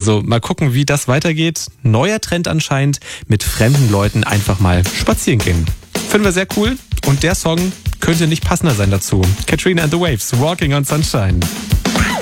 Also mal gucken, wie das weitergeht. Neuer Trend anscheinend, mit fremden Leuten einfach mal spazieren gehen. Finden wir sehr cool und der Song könnte nicht passender sein dazu. Katrina and the Waves, Walking on Sunshine.